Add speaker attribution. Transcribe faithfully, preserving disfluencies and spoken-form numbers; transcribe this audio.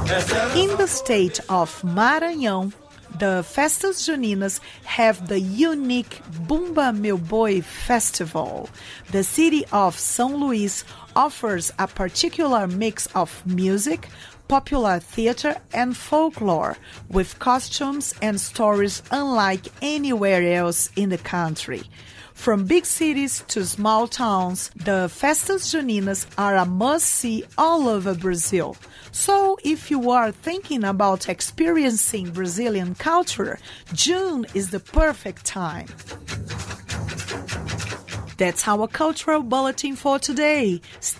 Speaker 1: In the state of Maranhão, the Festas Juninas have the unique Bumba Meu Boi Festival. The city of São Luís offers a particular mix of music, popular theater, and folklore, with costumes and stories unlike anywhere else in the country. From big cities to small towns, the Festas Juninas are a must-see all over Brazil. So if you are thinking about experiencing Brazilian culture, June is the perfect time. That's our cultural bulletin for today.